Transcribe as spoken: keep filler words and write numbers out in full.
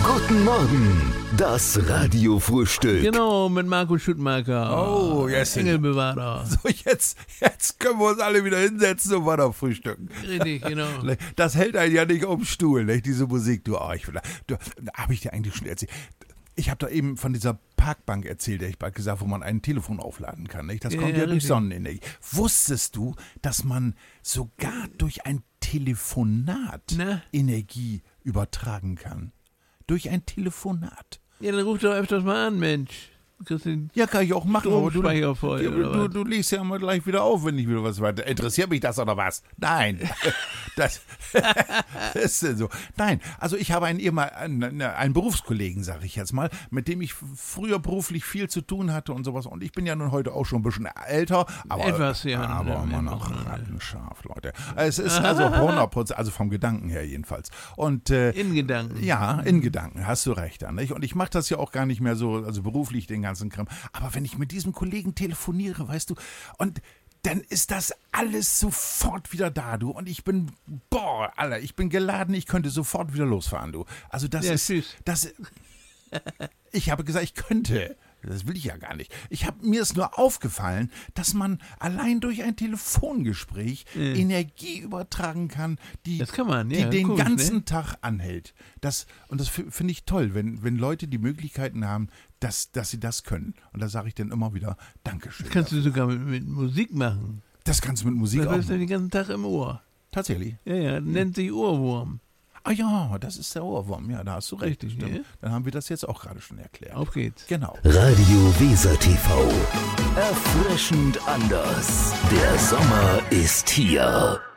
Guten Morgen, das Radiofrühstück. Genau, mit Marco Schuttmacher. Oh, jetzt. Engelbewahrer. So, jetzt, jetzt können wir uns alle wieder hinsetzen und weiter frühstücken. Richtig, genau. Das hält einen ja nicht auf dem Stuhl, nicht? Diese Musik. Du, oh, ich will, du, habe ich dir eigentlich schon erzählt. Ich habe da eben von dieser Parkbank erzählt, der ich bald gesagt, wo man ein Telefon aufladen kann. Nicht? Das Ja, kommt ja, ja, durch richtig. Sonnenenergie. Wusstest du, dass man sogar durch ein Telefonat Na? Energie übertragen kann? Durch ein Telefonat. Ja, dann ruf doch öfters mal an, Mensch. Du kriegst den Ja, kann ich auch machen, aber du, Stromspeicher voll, du, oder du, was? du legst ja mal gleich wieder auf, wenn ich wieder was weiter. Interessiert mich das oder was? Nein. Das ist denn so. Nein, also ich habe einen, ehemal- einen, einen Berufskollegen, sage ich jetzt mal, mit dem ich früher beruflich viel zu tun hatte und sowas. Und ich bin ja nun heute auch schon ein bisschen älter, aber, Etwas, ja. aber Ja, immer ja, noch ja. rattenscharf, Leute. Es ist also hundert Prozent, also vom Gedanken her jedenfalls. Und äh, In Gedanken. ja, in Gedanken, hast du recht, Anne. Und ich mache das ja auch gar nicht mehr so, also beruflich den ganzen Kram. Aber wenn ich mit diesem Kollegen telefoniere, weißt du, und dann ist das alles sofort wieder da, du. Und ich bin, boah, Alter, ich bin geladen, ich könnte sofort wieder losfahren, du. Also das Ja, ist, tschüss. das, ich habe gesagt, ich könnte. Das will ich ja gar nicht. Ich hab, mir ist nur aufgefallen, dass man allein durch ein Telefongespräch Energie übertragen kann, die, Das kann man, die ja, den komisch, ganzen ne? Tag anhält. Das, und das f- finde ich toll, wenn, wenn Leute die Möglichkeiten haben, dass, dass sie das können. Und da sage ich dann immer wieder Dankeschön. Das kannst du sogar mit, mit Musik machen. Das kannst du mit Musik Das auch ist dann machen. den ganzen Tag im Ohr. Tatsächlich. Ja, ja, nennt sich Ohrwurm. Ah ja, das ist der Ohrwurm. Ja, da hast du recht. Richtig, Stimmt. ja. Dann haben wir das jetzt auch gerade schon erklärt. Auf geht's. Genau. Radio Weser T V. Erfrischend anders. Der Sommer ist hier.